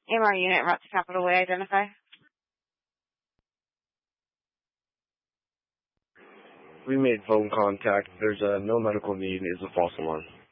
AMR unit, route to Capital Way, identify. We made phone contact. There's no medical need. It's a false alarm.